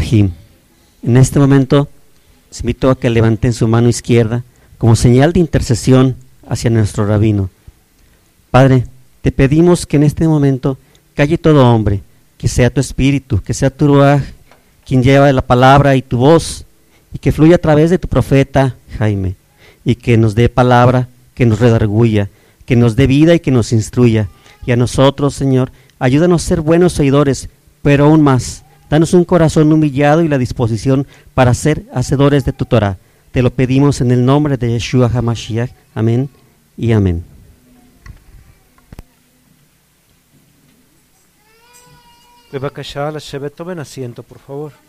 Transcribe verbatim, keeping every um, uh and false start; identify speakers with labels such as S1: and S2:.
S1: Elohim. En este momento, les invito a que levanten su mano izquierda como señal de intercesión hacia nuestro rabino. Padre, te pedimos que en este momento calle todo hombre, que sea tu espíritu, que sea tu ruaj, quien lleva la palabra y tu voz, y que fluya a través de tu profeta Jaime, y que nos dé palabra, que nos redarguya, que nos dé vida y que nos instruya. Y a nosotros, Señor, ayúdanos a ser buenos oidores, pero aún más, danos un corazón humillado y la disposición para ser hacedores de tu Torah. Te lo pedimos en el nombre de Yeshua HaMashiach. Amén y amén.
S2: Bebakashá, לשבת, tomen asiento, por favor.